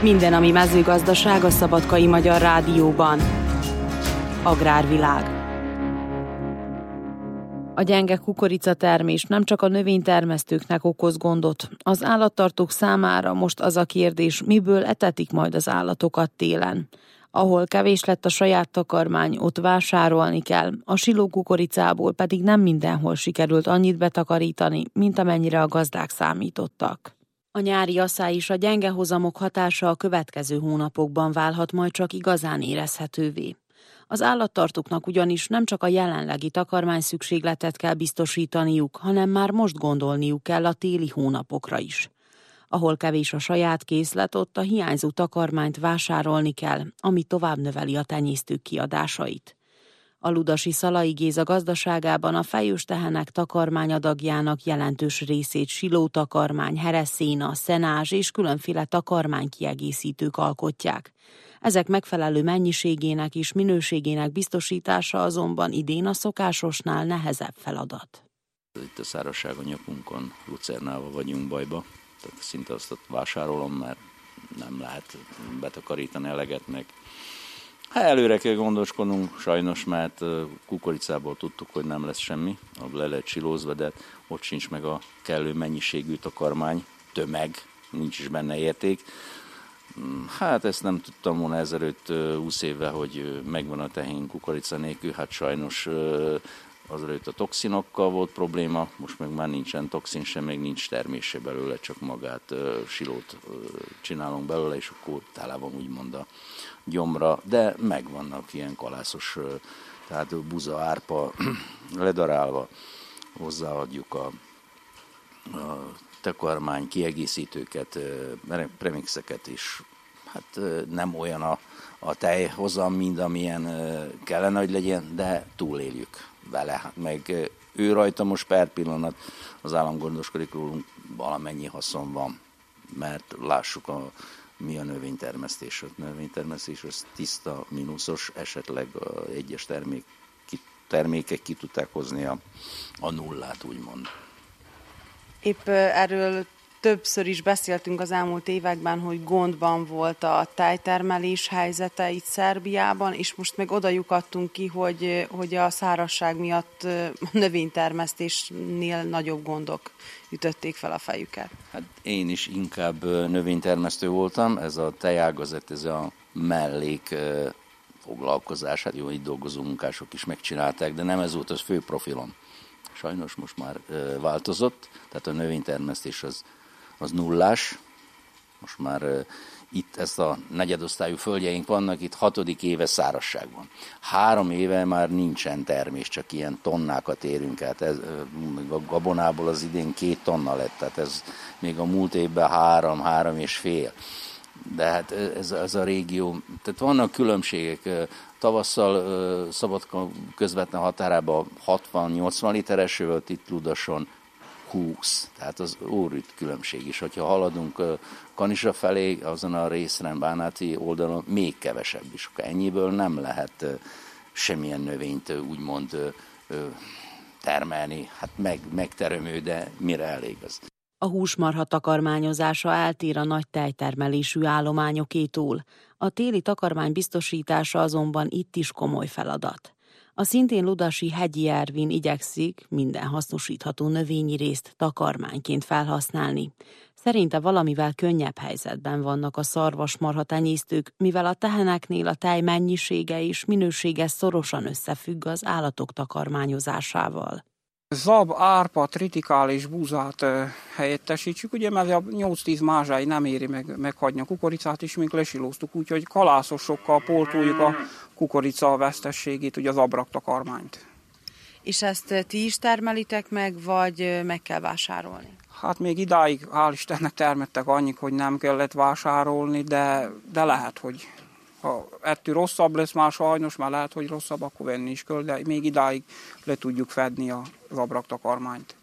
Minden, ami mezőgazdaság a Szabadkai Magyar Rádióban. Agrárvilág. A gyenge kukoricatermés nem csak a növénytermesztőknek okoz gondot. Az állattartók számára most az a kérdés, miből etetik majd az állatokat télen. Ahol kevés lett a saját takarmány, ott vásárolni kell, a silókukoricából pedig nem mindenhol sikerült annyit betakarítani, mint amennyire a gazdák számítottak. A nyári asszály is a gyenge hozamok hatása a következő hónapokban válhat majd csak igazán érezhetővé. Az állattartóknak ugyanis nem csak a jelenlegi takarmány szükségletet kell biztosítaniuk, hanem már most gondolniuk kell a téli hónapokra is. Ahol kevés a saját készlet, ott a hiányzó takarmányt vásárolni kell, ami tovább növeli a tenyésztők kiadásait. A Ludasi Szalai Géza gazdaságában a fejős tehenek takarmányadagjának jelentős részét silótakarmány, hereszéna, szenázs és különféle takarmánykiegészítők alkotják. Ezek megfelelő mennyiségének és minőségének biztosítása azonban idén a szokásosnál nehezebb feladat. Itt a szárazság a nyakunkon, lucernával vagyunk bajba, tehát szinte azt vásárolom, mert nem lehet betakarítani eleget meg. Előre kell gondoskodnunk, sajnos, mert kukoricából tudtuk, hogy nem lesz semmi, le lett silózva, de ott sincs meg a kellő mennyiségű takarmány, tömeg, nincs is benne érték. Hát ezt nem tudtam volna ezelőtt 20 évvel, hogy megvan a tehén kukorica nélkül, hát sajnos azelőtt a toxinokkal volt probléma, most meg már nincsen toxin sem, meg nincs termése belőle, csak magát silót csinálunk belőle, és akkor tálában úgymond a gyomra, de megvannak ilyen kalászos, tehát buza, árpa ledarálva, hozzáadjuk a takarmány kiegészítőket, premixeket is. Hát nem olyan a tejhozam, mint amilyen kellene, hogy legyen, de túléljük vele. Hát meg ő rajta most per pillanat az állam gondoskodik rólunk, valamennyi haszon van, mert lássuk mi a növénytermesztés. A növénytermesztés az tiszta, mínuszos, esetleg egyes termékek ki tudták hozni a nullát, úgymond. Épp erről többször is beszéltünk az elmúlt években, hogy gondban volt a tejtermelés helyzete itt Szerbiában, és most meg oda lyukadtunk ki, hogy a szárazság miatt a növénytermesztésnél nagyobb gondok ütötték fel a fejüket. Hát én is inkább növénytermesztő voltam, ez a tejágazat, ez a mellék foglalkozás, hát jó, itt dolgozó munkások is megcsinálták, de nem ez volt az fő profilom. Sajnos most már változott, tehát a növénytermesztés az nullás. Most már itt ezt a negyedosztályú földjeink vannak, itt 6. éve szárazság van. 3 éve már nincsen termés, csak ilyen tonnákat érünk át. A gabonából az idén 2 tonna lett, tehát ez még a múlt évben 3,5. De hát ez a régió, tehát vannak különbségek. Tavasszal Szabadka közvetlen határában 60-80 literes volt, itt Ludason 20. Tehát az óriási különbség is. Hogyha haladunk Kanizsa felé, azon a részen, Bánáti oldalon még kevesebb is. Ennyiből nem lehet semmilyen növényt úgymond termelni. Hát megteremő, de mire elég az. A húsmarha takarmányozása eltér a nagy tejtermelésű állományokétól. A téli takarmány biztosítása azonban itt is komoly feladat. A szintén ludasi Hegyi Ervin igyekszik minden hasznosítható növényi részt takarmányként felhasználni. Szerinte valamivel könnyebb helyzetben vannak a szarvasmarha tenyésztők, mivel a teheneknél a tej mennyisége és minősége szorosan összefügg az állatok takarmányozásával. Zab, árpa, tritikális búzát helyettesítsük, ugye, mert a 8-10 mázsáig nem éri meghagyni a kukoricát, és még lesilóztuk, úgyhogy kalászosokkal pótoljuk a kukorica vesztességét, ugye az abraktakarmányt. És ezt ti is termelitek meg, vagy meg kell vásárolni? Hát még idáig, hál' Istennek termettek annyit, hogy nem kellett vásárolni, de lehet, hogy ha ettől rosszabb lesz már sajnos, már lehet, hogy rosszabb, akkor venni is kell, de még idáig le tudjuk fedni az abraktakarmányt.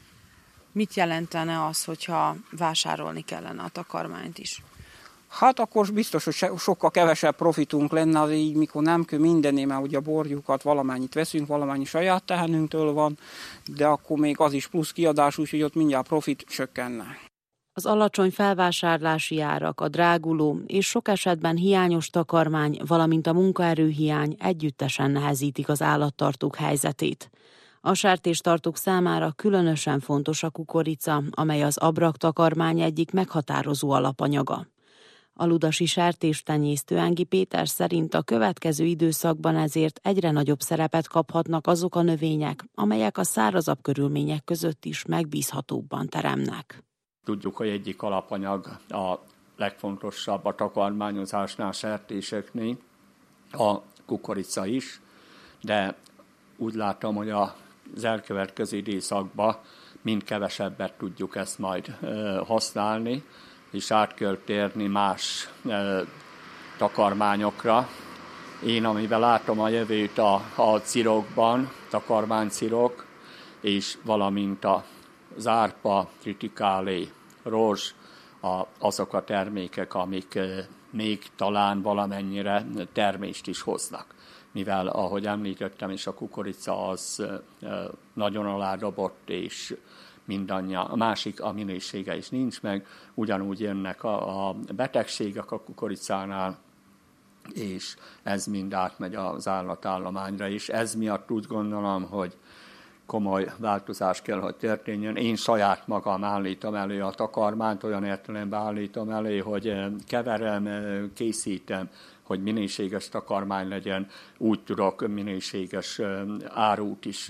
Mit jelentene az, hogyha vásárolni kellene a takarmányt is? Hát akkor biztos, hogy sokkal kevesebb profitunk lenne, az így, mikor nem kell mindené, mert ugye a borjukat valamennyit veszünk, valamennyi saját tehenünktől van, de akkor még az is plusz kiadás, úgyhogy ott mindjárt profit csökkenne. Az alacsony felvásárlási árak, a dráguló és sok esetben hiányos takarmány, valamint a munkaerőhiány együttesen nehezítik az állattartók helyzetét. A sertéstartók számára különösen fontos a kukorica, amely az abraktakarmány egyik meghatározó alapanyaga. A ludasi sertéstenyésztő Engi Péter szerint a következő időszakban ezért egyre nagyobb szerepet kaphatnak azok a növények, amelyek a szárazabb körülmények között is megbízhatóbban teremnek. Tudjuk, hogy egyik alapanyag a legfontosabb a takarmányozásnál, sertéseknél, a kukorica is, de úgy látom, hogy az elkövetkező időszakban mind kevesebbet tudjuk ezt majd használni, és át kell térni más takarmányokra. Én, amiben látom a jövőt a cirokban, takarmánycirok, és valamint az árpa, tritikálé, rozs, azok a termékek, amik még talán valamennyire termést is hoznak. Mivel, ahogy említettem, és a kukorica az nagyon aládobott, és mindannyian, a másik a minősége is nincs meg, ugyanúgy jönnek a betegségek a kukoricánál, és ez mind átmegy az állatállományra is. Ez miatt úgy gondolom, hogy komoly változás kell, hogy történjen. Én saját magam állítom elő a takarmányt, olyan értelemben állítom elő, hogy keverem, készítem, hogy minőséges takarmány legyen, úgy tudok minőséges árut is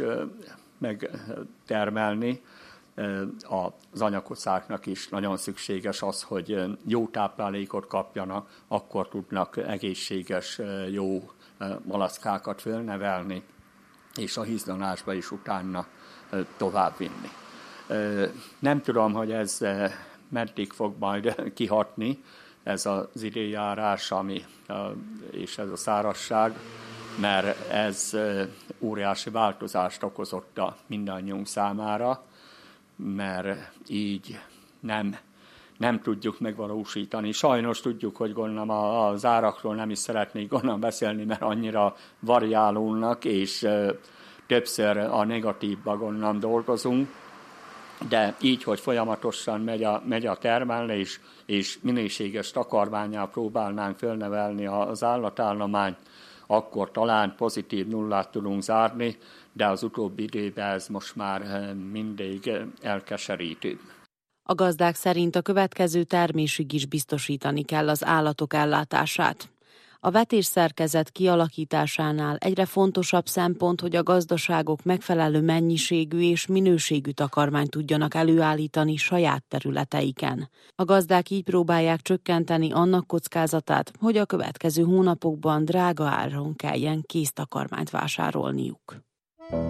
megtermelni. Az anyakocáknak is nagyon szükséges az, hogy jó táplálékot kapjanak, akkor tudnak egészséges, jó malackákat fölnevelni, és a hízlanásba is utána továbbvinni. Nem tudom, hogy ez meddig fog majd kihatni, ez az időjárás, és ez a szárazság, mert ez óriási változást okozott a mindannyiunk számára, mert így nem tudjuk megvalósítani. Sajnos tudjuk, hogy gondolom az árakról nem is szeretnék gondolom beszélni, mert annyira variálódnak, és többször a negatívba gondolom dolgozunk, de így, hogy folyamatosan megy a termelés, és minőséges takarmánnyal próbálnánk fölnevelni az állatállományt, akkor talán pozitív nullát tudunk zárni, de az utóbbi időben ez most már mindig elkeserítő. A gazdák szerint a következő termésig is biztosítani kell az állatok ellátását. A vetésszerkezet kialakításánál egyre fontosabb szempont, hogy a gazdaságok megfelelő mennyiségű és minőségű takarmányt tudjanak előállítani saját területeiken. A gazdák így próbálják csökkenteni annak kockázatát, hogy a következő hónapokban drága áron kelljen késztakarmányt vásárolniuk.